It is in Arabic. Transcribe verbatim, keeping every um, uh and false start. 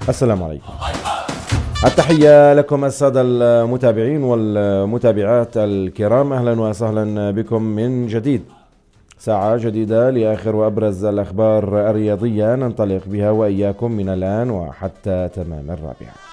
السلام عليكم. التحية لكم السادة المتابعين والمتابعات الكرام، أهلا وسهلا بكم من جديد. ساعة جديدة لآخر وأبرز الأخبار الرياضية ننطلق بها وإياكم من الآن وحتى تمام الرابعة.